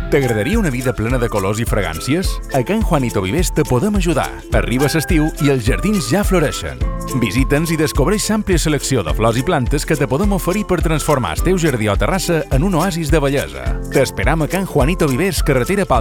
T'agradaria una vida plena de colors i fragàncies? A Can Juanito Vivers te podem ajudar. Arriba l'estiu i els jardins ja floreixen. Visita'ns i descobreix l'àmplia selecció de flors i plantes que te podem oferir per transformar el teu jardí o terrassa en un oasis de bellesa. T'esperam a Can Juanito Vivers, carretera